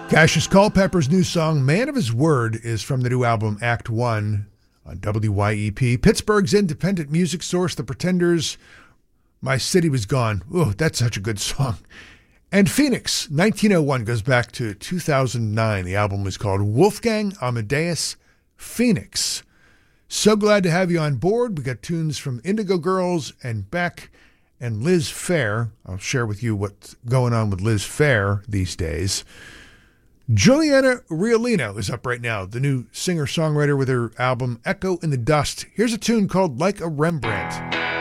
Cassius Culpepper's new song, Man of His Word, is from the new album Act One on WYEP. Pittsburgh's independent music source, The Pretenders, My City Was Gone. Oh, that's such a good song. And Phoenix, 1901, goes back to 2009. The album was called Wolfgang Amadeus Phoenix. So glad to have you on board. We got tunes from Indigo Girls and Beck and Liz Phair. I'll share with you what's going on with Liz Phair these days. Juliana Riolino is up right now, the new singer-songwriter with her album Echo in the Dust. Here's a tune called Like a Rembrandt.